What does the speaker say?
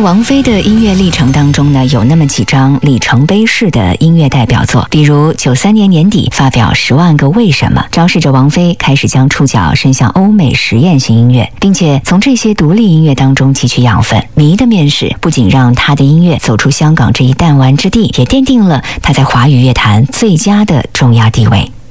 王菲的音乐历程当中呢，有那么几张里程碑式的音乐代表作，比如93年年底发表《10万个为什么》，昭示着王菲开始将触角伸向欧美实验性音乐，并且从这些独立音乐当中汲取养分。迷的面世不仅让她的音乐走出香港这一弹丸之地，也奠定了她在华语乐坛最佳的重要地位。